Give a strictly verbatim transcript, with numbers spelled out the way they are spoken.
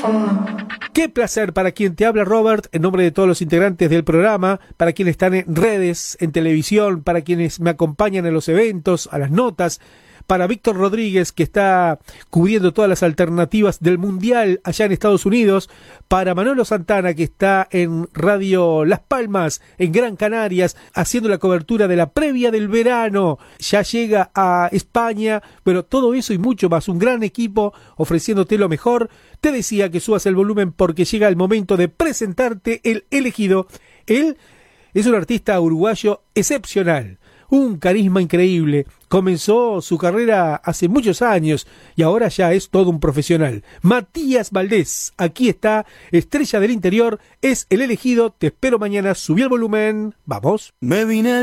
Qué placer para quien te habla, Robert, en nombre de todos los integrantes del programa, para quienes están en redes, en televisión, para quienes me acompañan en los eventos, a las notas, para Víctor Rodríguez, que está cubriendo todas las alternativas del Mundial allá en Estados Unidos, para Manolo Santana, que está en Radio Las Palmas, en Gran Canarias, haciendo la cobertura de la previa del verano, ya llega a España, pero todo eso y mucho más, un gran equipo ofreciéndote lo mejor. Te decía que subas el volumen porque llega el momento de presentarte el elegido. Él es un artista uruguayo excepcional, un carisma increíble. Comenzó su carrera hace muchos años y ahora ya es todo un profesional. Matías Valdés, aquí está, estrella del interior, es el elegido. Te espero mañana, subí el volumen, vamos. Me vine